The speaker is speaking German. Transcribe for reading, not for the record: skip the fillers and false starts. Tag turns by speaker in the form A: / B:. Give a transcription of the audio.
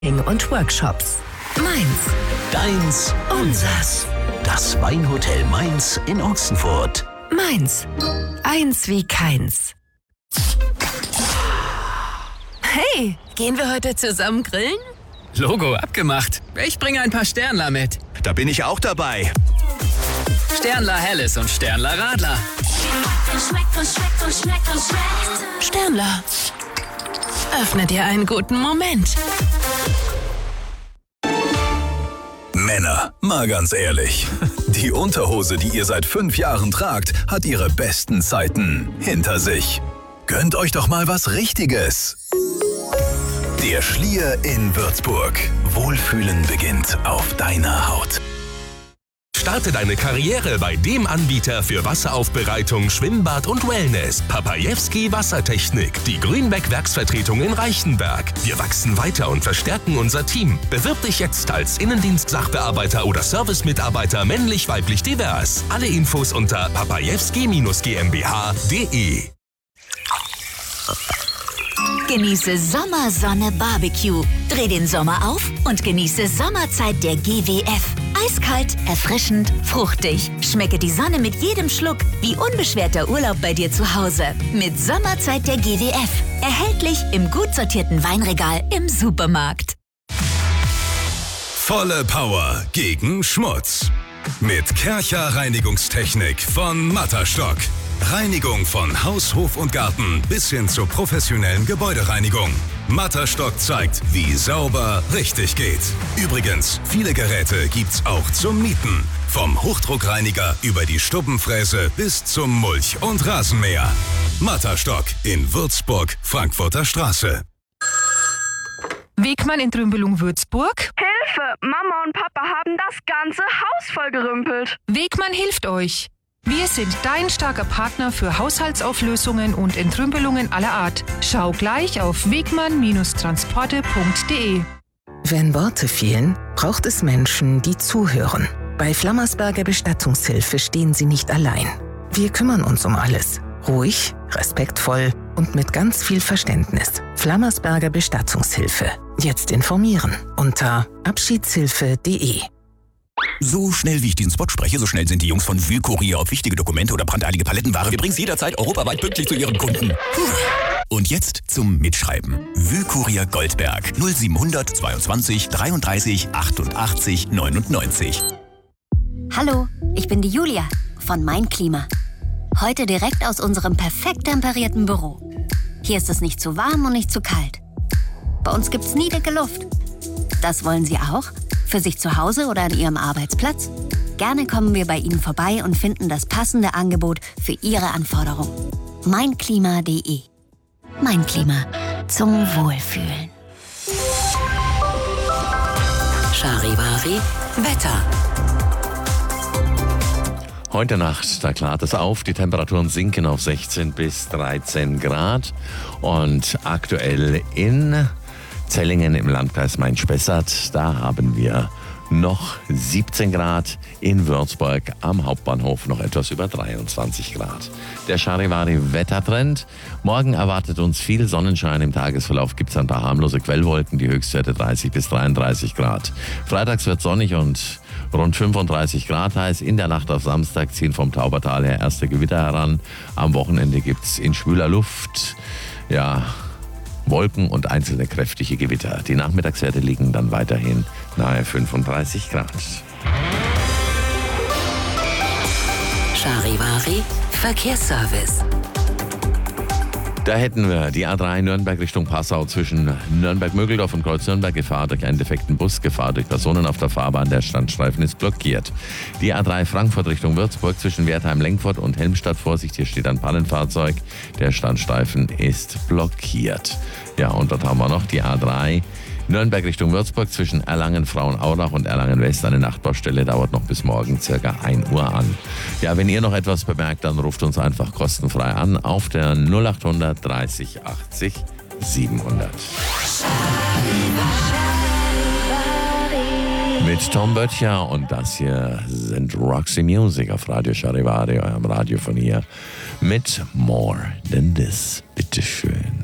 A: und Workshops. Mainz.
B: Deins, unsers. Das Weinhotel Mainz in Ochsenfurt.
A: Mainz. Eins wie keins. Hey, gehen wir heute zusammen grillen?
C: Logo abgemacht. Ich bringe ein paar Sternler mit.
D: Da bin ich auch dabei.
C: Sternler Helles und Sternler Radler.
A: Sternler. Öffne dir einen guten Moment.
E: Männer, mal ganz ehrlich. Die Unterhose, die ihr seit 5 Jahren tragt, hat ihre besten Zeiten hinter sich. Gönnt euch doch mal was Richtiges. Der Schlier in Würzburg. Wohlfühlen beginnt auf deiner Haut.
F: Starte deine Karriere bei dem Anbieter für Wasseraufbereitung, Schwimmbad und Wellness. Papajewski Wassertechnik, die Grünbeck Werksvertretung in Reichenberg. Wir wachsen weiter und verstärken unser Team. Bewirb dich jetzt als Innendienst-Sachbearbeiter oder Servicemitarbeiter männlich, weiblich, divers. Alle Infos unter papajewski-gmbh.de.
G: Genieße Sommersonne Barbecue. Dreh den Sommer auf und genieße Sommerzeit der GWF. Eiskalt, erfrischend, fruchtig. Schmecke die Sonne mit jedem Schluck, wie unbeschwerter Urlaub bei dir zu Hause. Mit Sommerzeit der GWF. Erhältlich im gut sortierten Weinregal im Supermarkt.
E: Volle Power gegen Schmutz. Mit Kärcher Reinigungstechnik von Matterstock. Reinigung von Haus, Hof und Garten bis hin zur professionellen Gebäudereinigung. Matterstock zeigt, wie sauber richtig geht. Übrigens, viele Geräte gibt's auch zum Mieten. Vom Hochdruckreiniger über die Stubbenfräse bis zum Mulch- und Rasenmäher. Matterstock in Würzburg, Frankfurter Straße.
H: Wegmann in Trümbelung-Würzburg.
I: Hilfe! Mama und Papa haben das ganze Haus vollgerümpelt.
H: Wegmann hilft euch. Wir sind dein starker Partner für Haushaltsauflösungen und Entrümpelungen aller Art. Schau gleich auf wegmann-transporte.de.
A: Wenn Worte fehlen, braucht es Menschen, die zuhören. Bei Flammersberger Bestattungshilfe stehen Sie nicht allein. Wir kümmern uns um alles. Ruhig, respektvoll und mit ganz viel Verständnis. Flammersberger Bestattungshilfe. Jetzt informieren unter abschiedshilfe.de.
B: So schnell wie ich diesen Spot spreche, so schnell sind die Jungs von Wühlkurier auf wichtige Dokumente oder brandeilige Palettenware. Wir bringen es jederzeit europaweit pünktlich zu ihren Kunden. Und jetzt zum Mitschreiben. Wühlkurier Goldberg 0700 22 33 88 99.
G: Hallo, ich bin die Julia von Mein Klima. Heute direkt aus unserem perfekt temperierten Büro. Hier ist es nicht zu warm und nicht zu kalt. Bei uns gibt's nie dicke Luft. Das wollen Sie auch? Für sich zu Hause oder an Ihrem Arbeitsplatz? Gerne kommen wir bei Ihnen vorbei und finden das passende Angebot für Ihre Anforderungen. Meinklima.de. Mein Klima. Zum Wohlfühlen.
A: Charivari Wetter.
J: Heute Nacht, da klart es auf, die Temperaturen sinken auf 16 bis 13 Grad und aktuell in Zellingen im Landkreis Main-Spessart, da haben wir noch 17 Grad, in Würzburg am Hauptbahnhof noch etwas über 23 Grad. Der Charivari-Wettertrend. Morgen erwartet uns viel Sonnenschein. Im Tagesverlauf gibt es ein paar harmlose Quellwolken, die Höchstwerte 30 bis 33 Grad. Freitags wird sonnig und rund 35 Grad heiß. In der Nacht auf Samstag ziehen vom Taubertal her erste Gewitter heran. Am Wochenende gibt es in schwüler Luft, Wolken und einzelne kräftige Gewitter. Die Nachmittagswerte liegen dann weiterhin nahe 35 Grad.
A: Charivari Verkehrsservice.
J: Da hätten wir die A3 Nürnberg Richtung Passau zwischen Nürnberg-Mögeldorf und Kreuz-Nürnberg. Gefahr durch einen defekten Bus, Gefahr durch Personen auf der Fahrbahn. Der Standstreifen ist blockiert. Die A3 Frankfurt Richtung Würzburg zwischen Wertheim-Lenkfurt und Helmstadt. Vorsicht, hier steht ein Pannenfahrzeug. Der Standstreifen ist blockiert. Ja, und dort haben wir noch die A3 Nürnberg Richtung Würzburg zwischen Erlangen-Frauenaurach und Erlangen-West. Eine Nachtbaustelle dauert noch bis morgen ca. 1 Uhr an. Ja, wenn ihr noch etwas bemerkt, dann ruft uns einfach kostenfrei an auf der 0800 30 80 700. Mit Tom Böttcher und das hier sind Roxy Music auf Radio Charivari, eurem Radio von hier, mit More Than This. Bitteschön.